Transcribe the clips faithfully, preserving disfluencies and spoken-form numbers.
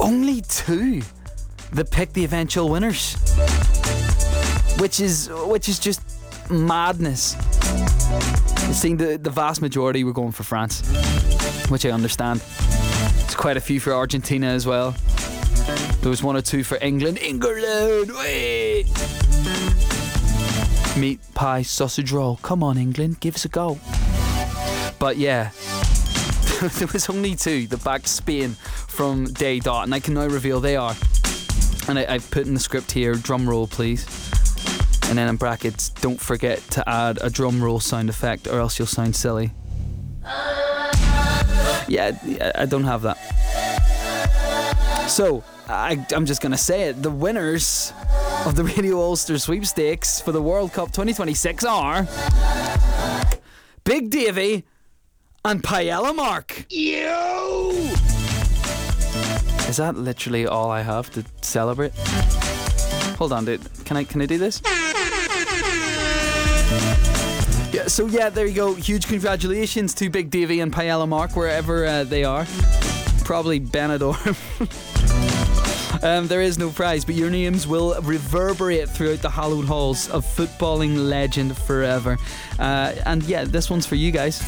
only two that picked the eventual winners, which is which is just madness. Seeing the, the vast majority were going for France, which I understand. There's quite a few for Argentina as well. There was one or two for England. England! Wait! Meat pie sausage roll. Come on, England, give us a go. But yeah, there was only two that backed Spain from day dot, and I can now reveal they are. And I, I've put in the script here, drum roll please. And then in brackets, don't forget to add a drum roll sound effect or else you'll sound silly. Yeah, I don't have that. So, I, I'm just going to say it. The winners of the Radio Ulster Sweepstakes for the World Cup twenty twenty-six are Big Davy and Paella Mark. Yo! Is that literally all I have to celebrate? Hold on, dude. Can I can I do this? Yeah, so yeah, there you go. Huge congratulations to Big Davy and Paella Mark, wherever uh, they are. Probably Benidorm. um, there is no prize, but your names will reverberate throughout the hallowed halls of footballing legend forever. Uh, and yeah, this one's for you guys.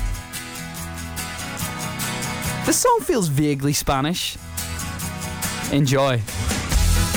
This song feels vaguely Spanish. Enjoy.